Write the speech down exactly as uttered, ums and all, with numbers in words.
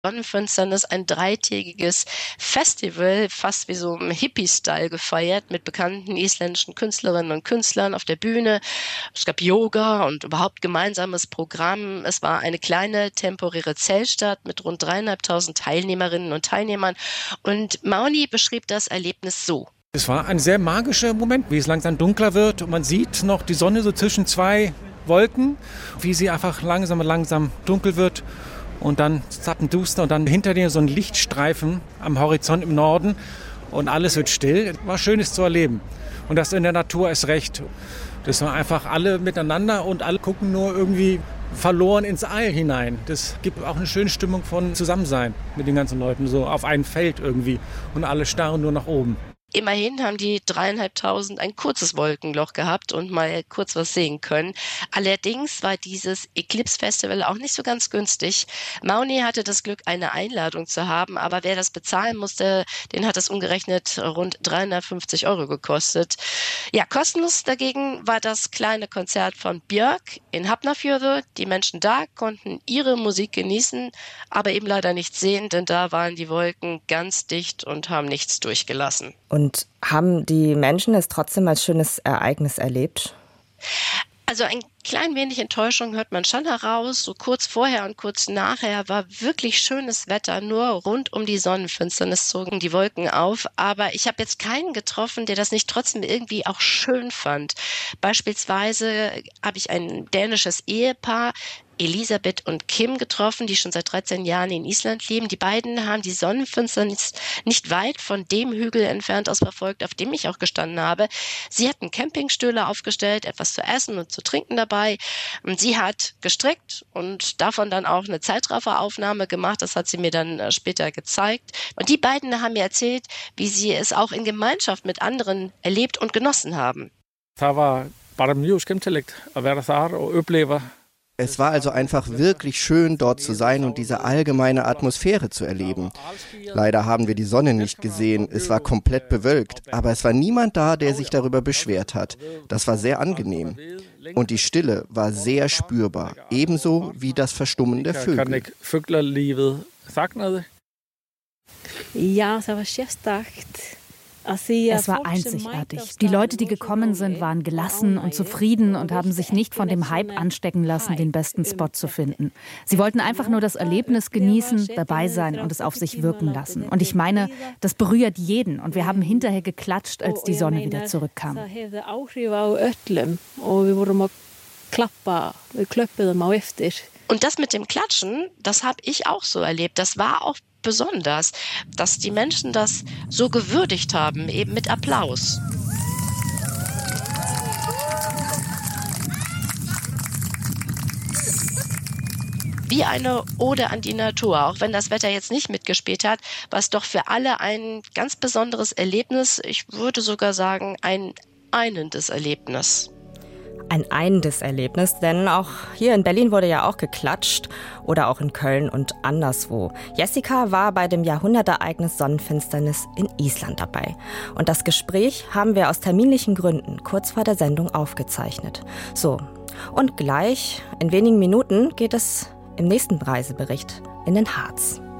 Sonnenfinsternis ein dreitägiges Festival, fast wie so im Hippie-Style gefeiert, mit bekannten isländischen Künstlerinnen und Künstlern auf der Bühne. Es gab Yoga und überhaupt gemeinsames Programm. Es war eine kleine temporäre Zeltstadt mit rund dreieinhalbtausend Teilnehmerinnen und Teilnehmern. Und Mauni beschrieb das Erlebnis so. Es war ein sehr magischer Moment, wie es langsam dunkler wird und man sieht noch die Sonne so zwischen zwei Wolken, wie sie einfach langsam und langsam dunkel wird. Und dann zappenduster und dann hinter dir so ein Lichtstreifen am Horizont im Norden und alles wird still. War Schönes zu erleben. Und das in der Natur ist recht. Das war einfach alle miteinander und alle gucken nur irgendwie verloren ins All hinein. Das gibt auch eine schöne Stimmung von Zusammensein mit den ganzen Leuten, so auf einem Feld irgendwie. Und alle starren nur nach oben. Immerhin haben die dreieinhalbtausend ein kurzes Wolkenloch gehabt und mal kurz was sehen können. Allerdings war dieses Eclipse Festival auch nicht so ganz günstig. Mauni hatte das Glück, eine Einladung zu haben, aber wer das bezahlen musste, den hat es umgerechnet rund dreihundertfünfzig Euro gekostet. Ja, kostenlos dagegen war das kleine Konzert von Björk in Hafnarfjörður. Die Menschen da konnten ihre Musik genießen, aber eben leider nichts sehen, denn da waren die Wolken ganz dicht und haben nichts durchgelassen. Und haben die Menschen es trotzdem als schönes Ereignis erlebt? Also ein klein wenig Enttäuschung hört man schon heraus. So kurz vorher und kurz nachher war wirklich schönes Wetter. Nur rund um die Sonnenfinsternis zogen die Wolken auf. Aber ich habe jetzt keinen getroffen, der das nicht trotzdem irgendwie auch schön fand. Beispielsweise habe ich ein dänisches Ehepaar, Elisabeth und Kim, getroffen, die schon seit dreizehn Jahren in Island leben. Die beiden haben die Sonnenfinsternis nicht weit von dem Hügel entfernt aus verfolgt, auf dem ich auch gestanden habe. Sie hatten Campingstühle aufgestellt, etwas zu essen und zu trinken dabei. Und sie hat gestrickt und davon dann auch eine Zeitrafferaufnahme gemacht. Das hat sie mir dann später gezeigt. Und die beiden haben mir erzählt, wie sie es auch in Gemeinschaft mit anderen erlebt und genossen haben. Das war bare mjög skemmtilegt að vera þar og upplifa. Es war also einfach wirklich schön, dort zu sein und diese allgemeine Atmosphäre zu erleben. Leider haben wir die Sonne nicht gesehen, es war komplett bewölkt, aber es war niemand da, der sich darüber beschwert hat. Das war sehr angenehm. Und die Stille war sehr spürbar, ebenso wie das Verstummen der Vögel. Ja, das war sérstakt. Es war einzigartig. Die Leute, die gekommen sind, waren gelassen und zufrieden und haben sich nicht von dem Hype anstecken lassen, den besten Spot zu finden. Sie wollten einfach nur das Erlebnis genießen, dabei sein und es auf sich wirken lassen. Und ich meine, das berührt jeden. Und wir haben hinterher geklatscht, als die Sonne wieder zurückkam. Und das mit dem Klatschen, das habe ich auch so erlebt. Das war auch besonders, dass die Menschen das so gewürdigt haben, eben mit Applaus. Wie eine Ode an die Natur, auch wenn das Wetter jetzt nicht mitgespielt hat, war es doch für alle ein ganz besonderes Erlebnis. Ich würde sogar sagen, ein einendes Erlebnis. Ein einendes Erlebnis, denn auch hier in Berlin wurde ja auch geklatscht oder auch in Köln und anderswo. Jessica war bei dem Jahrhundertereignis Sonnenfinsternis in Island dabei. Und das Gespräch haben wir aus terminlichen Gründen kurz vor der Sendung aufgezeichnet. So, und gleich in wenigen Minuten geht es im nächsten Reisebericht in den Harz.